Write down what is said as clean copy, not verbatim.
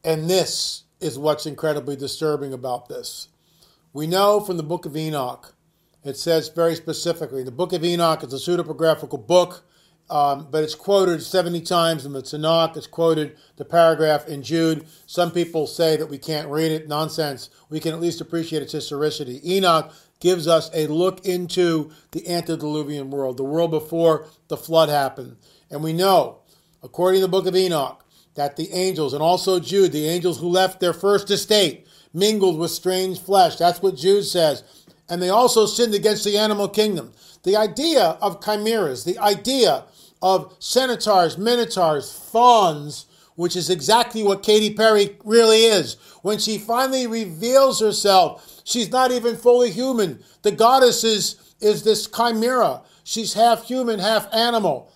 And this is what's incredibly disturbing about this. We know from the book of Enoch, it says very specifically, the book of Enoch is a pseudepigraphical book, but it's quoted 70 times in the Tanakh. It's quoted the paragraph in Jude. Some people say that we can't read it. Nonsense. We can at least appreciate its historicity. Enoch gives us a look into the antediluvian world, the world before the flood happened. And we know, according to the book of Enoch, that the angels, and also Jude, the angels who left their first estate, mingled with strange flesh. That's what Jude says. And they also sinned against the animal kingdom. The idea of chimeras, the idea of centaurs, minotaurs, fauns, which is exactly what Katy Perry really is. When she finally reveals herself, she's not even fully human. The goddess is this chimera. She's half human, half animal.